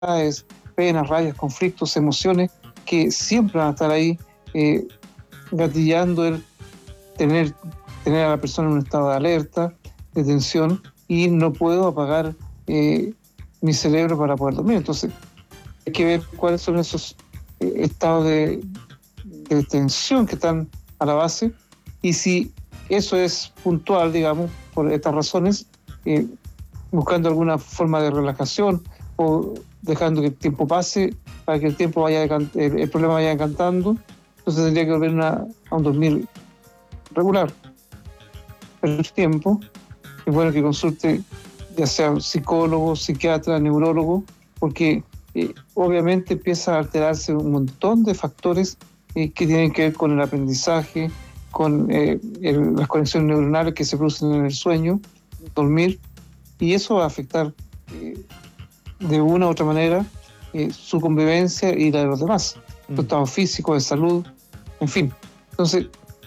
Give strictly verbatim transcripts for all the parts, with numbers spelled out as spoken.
ansiedades, penas, rabias, conflictos, emociones que siempre van a estar ahí eh, gatillando el tener, tener a la persona en un estado de alerta, de tensión, y no puedo apagar eh, mi cerebro para poder dormir. Entonces hay que ver cuáles son esos eh, estados de, de tensión que están a la base, y si eso es puntual, digamos, por estas razones, eh, buscando alguna forma de relajación o dejando que el tiempo pase para que el tiempo vaya el, el problema vaya encantando, entonces tendría que volver una, a un dormir regular. Pero el tiempo es bueno que consulte ya sea psicólogo, psiquiatra, neurólogo, porque eh, obviamente empieza a alterarse un montón de factores eh, que tienen que ver con el aprendizaje, con eh, el, las conexiones neuronales que se producen en el sueño, dormir, y eso va a afectar eh, de una u otra manera eh, su convivencia y la de los demás, mm. su estado físico, de salud, en fin. Entonces,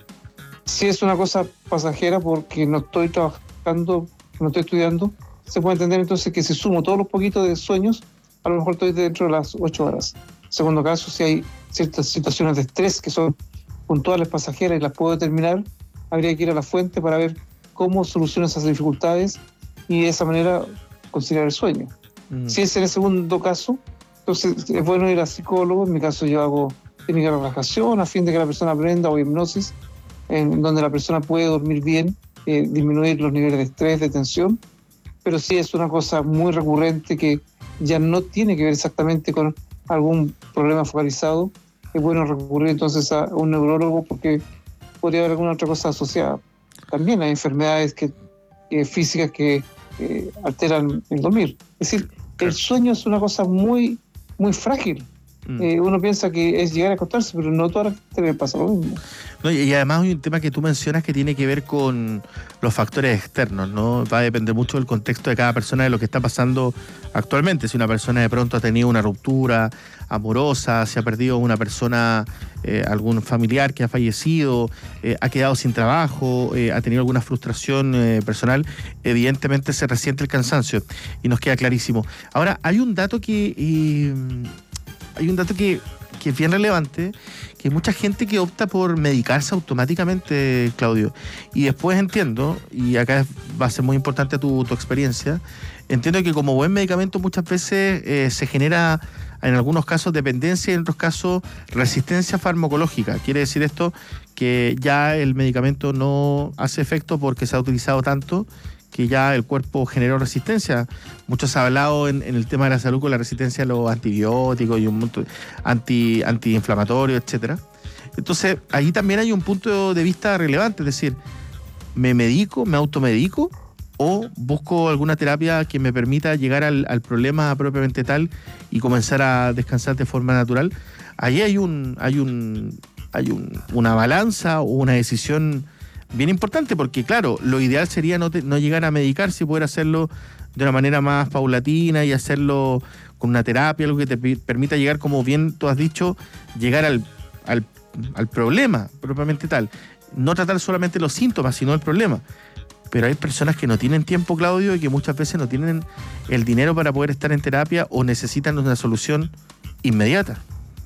si es una cosa pasajera porque no estoy trabajando, no estoy estudiando, se puede entender entonces que si sumo todos los poquitos de sueños, a lo mejor estoy dentro de las ocho horas. Segundo caso, si hay ciertas situaciones de estrés que son puntuales, pasajeras y las puedo determinar, habría que ir a la fuente para ver cómo soluciono esas dificultades y de esa manera conciliar el sueño. Mm. Si es en el segundo caso, entonces es bueno ir a psicólogo. En mi caso yo hago técnica de relajación a fin de que la persona aprenda, o hipnosis, en donde la persona puede dormir bien, eh, disminuir los niveles de estrés, de tensión. Pero si es una cosa muy recurrente que ya no tiene que ver exactamente con algún problema focalizado, es bueno recurrir entonces a un neurólogo, porque podría haber alguna otra cosa asociada. También hay enfermedades que, eh, físicas que eh, alteran el dormir. Es decir, el sueño es una cosa muy, muy frágil. Mm. Eh, uno piensa que es llegar a acostarse, pero no toda la gente le pasa lo mismo. No, y además hay un tema que tú mencionas que tiene que ver con los factores externos, ¿no? Va a depender mucho del contexto de cada persona, de lo que está pasando actualmente. Si una persona de pronto ha tenido una ruptura amorosa, si ha perdido una persona, eh, algún familiar que ha fallecido, eh, ha quedado sin trabajo, eh, ha tenido alguna frustración eh, personal, evidentemente se resiente el cansancio y nos queda clarísimo. Ahora, hay un dato que... Eh, hay un dato que, que es bien relevante, que hay mucha gente que opta por medicarse automáticamente, Claudio. Y después entiendo, y acá va a ser muy importante tu, tu experiencia, entiendo que como buen medicamento muchas veces eh, se genera, en algunos casos, dependencia y en otros casos resistencia farmacológica. Quiere decir esto que ya el medicamento no hace efecto porque se ha utilizado tanto, que ya el cuerpo generó resistencia. Mucho se ha hablado en, en el tema de la salud con la resistencia a los antibióticos y un montón anti, antiinflamatorios, etcétera. Entonces, ahí también hay un punto de vista relevante, es decir, ¿me medico, me automedico o busco alguna terapia que me permita llegar al, al problema propiamente tal y comenzar a descansar de forma natural? Ahí hay un, hay un, hay un, una balanza o una decisión bien importante, porque claro, lo ideal sería no, te, no llegar a medicarse y poder hacerlo de una manera más paulatina y hacerlo con una terapia, algo que te permita llegar, como bien tú has dicho, llegar al, al, al problema propiamente tal. No tratar solamente los síntomas, sino el problema. Pero hay personas que no tienen tiempo, Claudio, y que muchas veces no tienen el dinero para poder estar en terapia o necesitan una solución inmediata.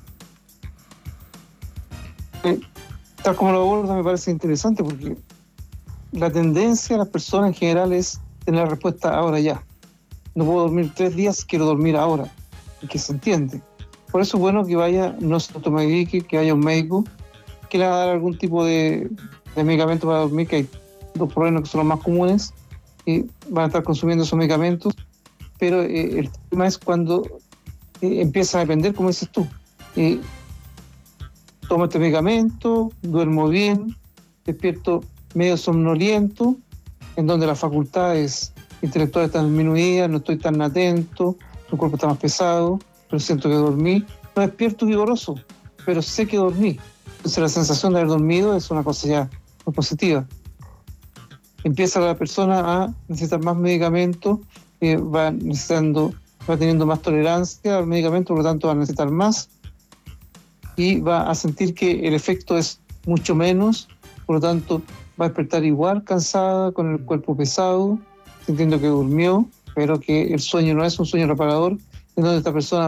Sí. Tal como lo aborda me parece interesante, porque la tendencia de las personas en general es tener la respuesta ahora ya. No puedo dormir tres días, quiero dormir ahora, y que se entiende. Por eso es bueno que vaya, no se automedique, que vaya un médico, que le haga dar algún tipo de, de medicamento para dormir, que hay dos problemas que son los más comunes, y van a estar consumiendo esos medicamentos, pero eh, el tema es cuando eh, empieza a depender, como dices tú. Eh, Tomo este medicamento, duermo bien, despierto medio somnoliento, en donde las facultades intelectuales están disminuidas, no estoy tan atento, el cuerpo está más pesado, pero siento que dormí. No despierto vigoroso, pero sé que dormí. Entonces la sensación de haber dormido es una cosa ya muy positiva. Empieza la persona a necesitar más medicamentos, eh, va necesitando, va teniendo más tolerancia al medicamento, por lo tanto va a necesitar más, y va a sentir que el efecto es mucho menos, por lo tanto va a despertar igual cansada, con el cuerpo pesado, sintiendo que durmió, pero que el sueño no es un sueño reparador, en donde esta persona